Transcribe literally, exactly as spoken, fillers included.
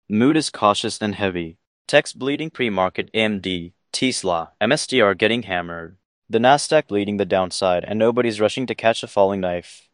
Mood is cautious and heavy. Tech's bleeding pre-market. A M D, Tesla, M S D are getting hammered. The Nasdaq bleeding the downside, and nobody's rushing to catch a falling knife.